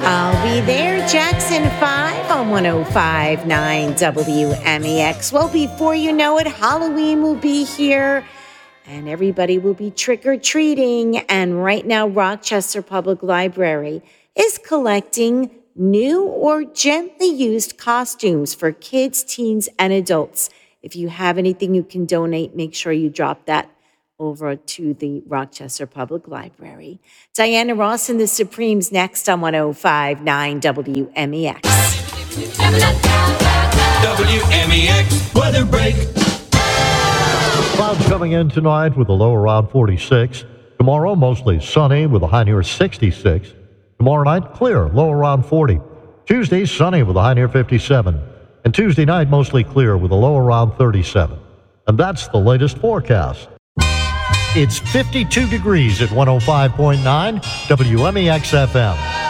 I'll be there, Jackson 5 on 105.9 WMEX. Well, before you know it, Halloween will be here and everybody will be trick-or-treating. And right now, Rochester Public Library is collecting new or gently used costumes for kids, teens, and adults. If you have anything you can donate, make sure you drop that over to the Rochester Public Library. Diana Ross and the Supremes next on 105.9 WMEX. WMEX weather break. Clouds coming in tonight with a low around 46. Tomorrow, mostly sunny with a high near 66. Tomorrow night, clear, low around 40. Tuesday, sunny with a high near 57. And Tuesday night, mostly clear with a low around 37. And that's the latest forecast. It's 52 degrees at 105.9 WMEX FM.